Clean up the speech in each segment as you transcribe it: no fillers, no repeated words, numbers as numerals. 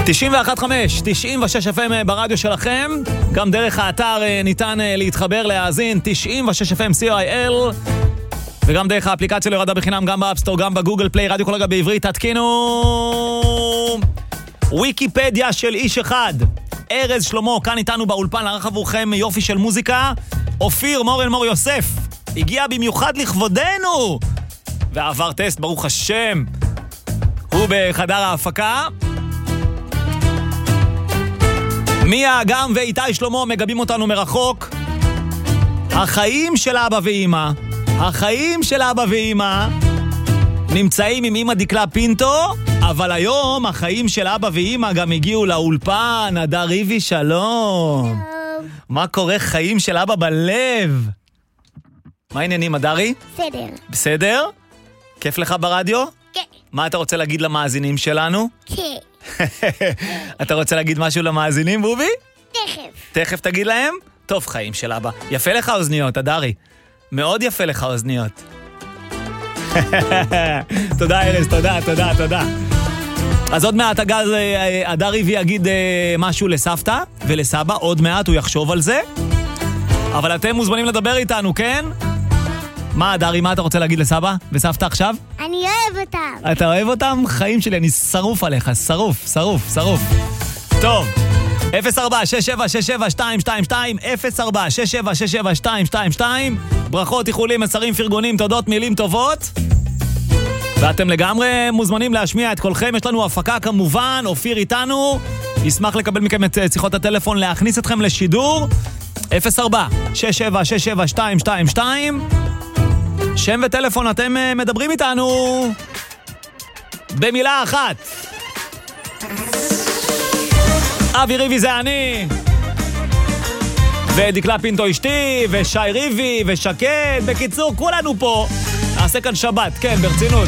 91.5, 96 FM ברדיו שלכם, גם דרך האתר ניתן להתחבר, להאזין, 96 FM CIL, וגם דרך האפליקציה להורדה בחינם, גם באפסטור, גם בגוגל פליי, רדיו כל רגע בעברית, תתקינו. ויקיפדיה של איש אחד, ארז שלמה, כאן איתנו באולפן, לערך עבורכם יופי של מוזיקה, אופיר מור יוסף, הגיע במיוחד לכבודנו, ועבר טסט, ברוך השם, הוא בחדר ההפקה. מיה גם ואיתי שלמה מגבים אותנו מרחוק. החיים של אבא ואמא, החיים של אבא ואמא נמצאים עם אמא דקלה פינטו, אבל היום החיים של אבא ואמא גם הגיעו לאולפן. הדר ריבי, שלום. מה קורה חיים של אבא בלב? מה העניינים, הדרי? בסדר. בסדר? כיף לך ברדיו? כן. מה אתה רוצה להגיד למאזינים שלנו? כן. אתה רוצה להגיד משהו למאזינים, בובי? תכף. תכף תגיד להם? טוב, חיים של אבא. יפה לך אוזניות, הדרי. מאוד יפה לך אוזניות. תודה ארז, תודה. אז עוד מעט הדרי ויגיד משהו לסבתא ולסבא, עוד מעט הוא יחשוב על זה. אבל אתם מוזמנים לדבר איתנו, כן? מה, דרי, מה אתה רוצה להגיד לסבא וסבתא עכשיו? אני אוהב אותם. אתה אוהב אותם? חיים שלי, אני שרוף עליך, שרוף. טוב, 04-6767-222, 04-6767-222, ברכות, איחולים, מסרים, פרגונים, תודות, מילים טובות. ואתם לגמרי מוזמנים להשמיע את קולכם, יש לנו הפקה כמובן, אופיר איתנו, ישמח לקבל מכם את שיחות הטלפון, להכניס אתכם לשידור, 04-6767-222, שם וטלפון, אתם מדברים איתנו במילה אחת. אבי ריבי זה אני, ודקלה פינטו אשתי, ושי ריבי, ושקד, בקיצור, כולנו פה. נעשה כאן שבת, כן, ברצינות.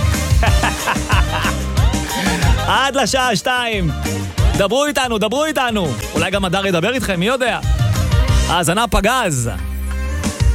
עד לשעה 2. דברו איתנו. אולי גם הדר ידבר איתכם, מי יודע. האזנה פגז.